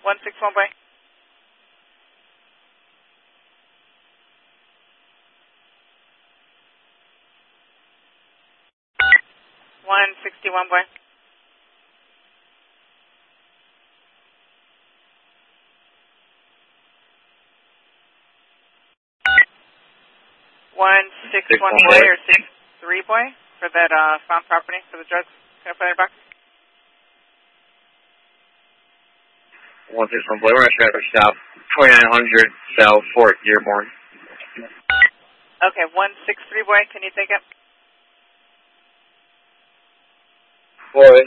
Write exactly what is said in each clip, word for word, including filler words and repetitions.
one six one boy. one sixty-one boy. one six one boy or six three boy for that uh, found property for the drugs. Can I put in your box? one six one boy, we're at South twenty-nine hundred South Fort Dearborn. Okay, one six three boy, can you take it? Boy.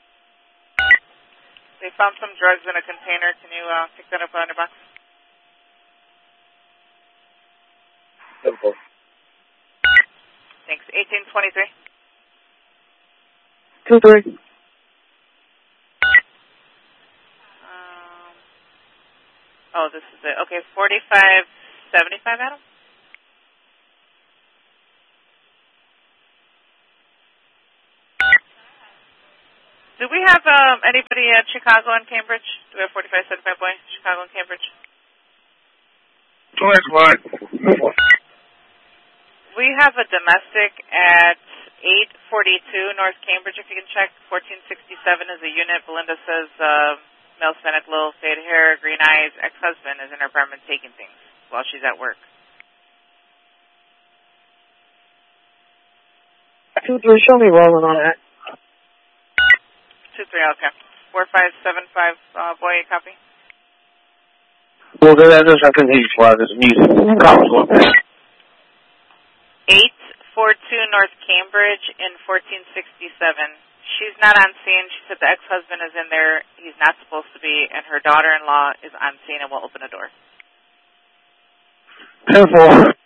They found some drugs in a container. Can you uh, pick that up on your box? Simple. Thanks. eighteen twenty-three. two three. Um, oh, this is it. Okay, forty-five seventy-five, Adam? Do we have um, anybody at Chicago and Cambridge? Do we have forty-five seventy-five boy, Chicago and Cambridge? Twice what? We have a domestic at eight forty-two North Cambridge, if you can check. fourteen sixty-seven is a unit. Belinda says uh, male Hispanic, little fade hair, green eyes, ex-husband is in her apartment taking things while she's at work. two three, show me rolling on that. two three, okay. four five seven five, uh, boy, copy? Well, good address, I can hear you while this music comes eight forty-two North Cambridge in fourteen sixty-seven. She's not on scene. She said the ex-husband is in there. He's not supposed to be, and her daughter-in-law is on scene and will open a door. ten four.